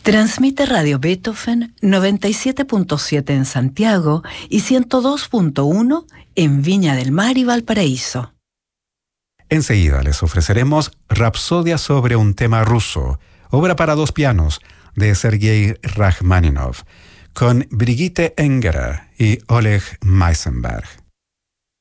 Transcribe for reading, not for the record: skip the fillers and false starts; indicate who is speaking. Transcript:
Speaker 1: Transmite Radio Beethoven 97.7 en Santiago y 102.1 en Viña del Mar y Valparaíso.
Speaker 2: Enseguida les ofreceremos Rapsodia sobre un tema ruso, obra para 2 pianos de Sergei Rachmaninov, con Brigitte Engera y Oleg Meisenberg.